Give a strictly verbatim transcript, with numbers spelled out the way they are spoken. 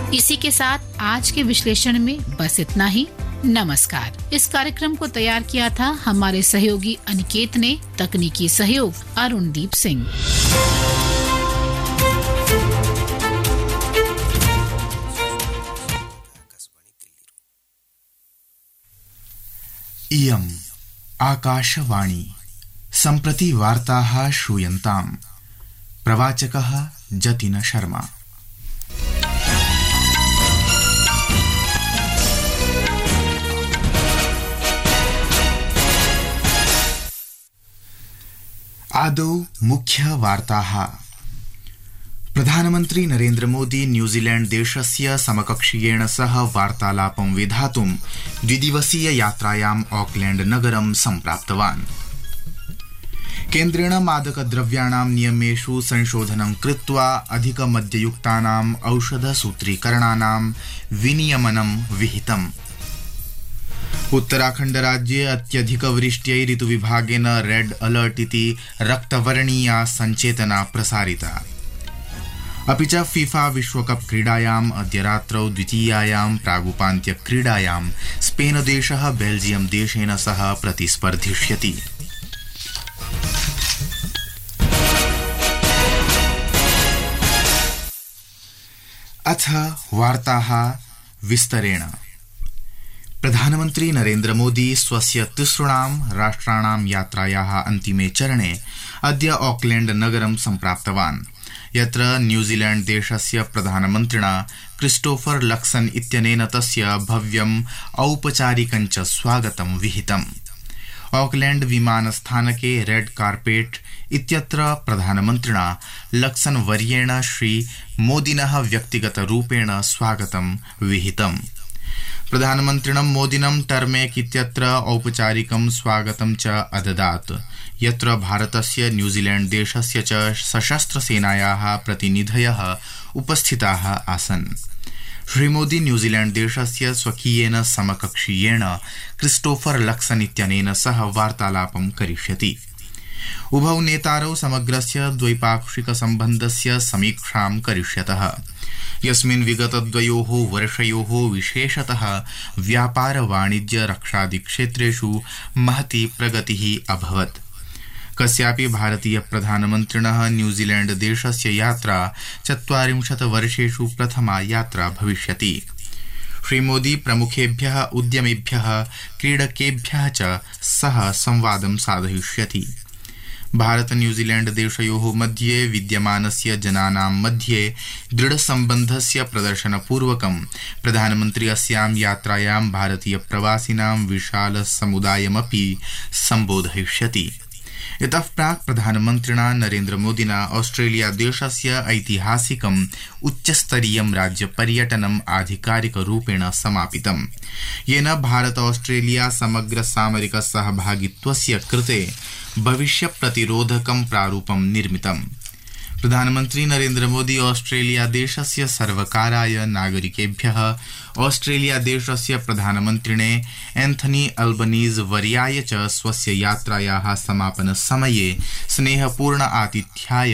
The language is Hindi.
इसी के साथ आज के विश्लेषण में बस इतना ही। नमस्कार। इस कार्यक्रम को तैयार किया था हमारे सहयोगी अनिकेत ने, तकनीकी सहयोग अरुणदीप सिंह। इयम् आकाशवाणी। सम्प्रति वार्ताः श्रूयन्ताम्। प्रवाचकः जतिन शर्मा। आदौ मुख्य वार्ताः। प्रधानमन्त्री नरेन्द्र मोदी न्यूजीलैंड देशस्य समकक्षीयेण सह वार्तालापं विधातुं द्विदिवसीय यात्रायाम् ऑकलैंड नगरं सम्प्राप्तवान्। केन्द्रेण मादकद्रव्याणां नियमेषु संशोधनं कृत्वा अधिकमद्ययुक्तानाम् औषधसूत्रीकरणानां विनियमनं विहितम्। उत्तराखण्ड राज्ये अत्यधिकवृष्ट्यै ऋतुविभागेन रेड अलर्ट इति रक्तवर्णीया सञ्चेतना प्रसारिता। अपि च फीफा विश्वकप क्रीडायाम् अद्य रात्रौ द्वितीयायां प्रागुपान्त्य क्रीडायां स्पेन देशः बेल्जियम देशेन सह प्रतिस्पर्धिष्यति। अथ वार्ताः विस्तरेण। प्रधानमन्त्री नरेन्द्र मोदी स्वस्य तिसृणां राष्ट्राणां यात्रायाः अन्तिमे चरणे अद्य ऑकलैंड नगरं सम्प्राप्तवान्, यत्र न्यूजीलैंड देशस्य प्रधानमन्त्रिणा क्रिस्टोफर लक्सन इत्यनेन तस्य भव्यम् औपचारिकञ्च स्वागतं विहितम्। ऑकलैंड विमानस्थानके रेड कार्पेट इत्यत्र प्रधानमन्त्रिणा लक्सन वर्येण श्री मोदिनः व्यक्तिगतरूपेण स्वागतं विहितम्। प्रधानमन्त्रिणं मोदिनं टर्मेक इत्यत्र औपचारिकं स्वागतं च अददात्, यत्र भारतस्य न्यूजीलैंड देशस्य च सशस्त्र सेनायाः प्रतिनिधयः उपस्थिताः आसन्। श्रीमोदी न्यूजीलैंड देशस्य स्वकीयेन समकक्षीयेण क्रिस्टोफर लक्सन इत्यनेन सह वार्तालापं करिष्यति। उभौ नेतारौ समग्रस्य द्वैपाक्षिक सम्बन्धस्य समीक्षां करिष्यतः, यस्मिन् विगतद्वयोः वर्षयोः विशेषतः व्यापार वाणिज्य रक्षादि क्षेत्रेषु महती प्रगतिः अभवत्। कस्यापि भारतीय प्रधानमन्त्रिणः न्यूजीलैंड देशस्य यात्रा चत्वारिंशत् वर्षेषु प्रथमा यात्रा भविष्यति। श्रीमोदी प्रमुखेभ्यः उद्यमिभ्यः क्रीडकेभ्यः च सह संवादं साधयिष्यति। भारत न्यूजीलैंड देशयोः मध्ये विद्यमानस्य जनानां मध्ये दृढसम्बन्धस्य प्रदर्शनपूर्वकं प्रधानमन्त्री अस्यां यात्रायां भारतीय प्रवासिनां विशाल समुदायमपि सम्बोधयिष्यति। इतः प्राक् प्रधानमन्त्रिणा नरेन्द्र मोदिना ऑस्ट्रेलिया देशस्य ऐतिहासिकम् उच्चस्तरीयं राज्यपर्यटनम् आधिकारिकरूपेण समापितम्, येन भारत ऑस्ट्रेलिया समग्र सामरिक सहभागित्वस्य कृते भविष्य प्रतिरोधकं प्रारूपं निर्मितम्। प्रधानमन्त्री नरेन्द्र मोदी ऑस्ट्रेलिया देशस्य सर्वकाराय, नागरिकेभ्यः ऑस्ट्रेलिया देशस्य प्रधानमन्त्रिणे एंथनी अल्बनीज वर्याय च स्वस्य यात्रायाः समापन समये स्नेहपूर्ण आतिथ्याय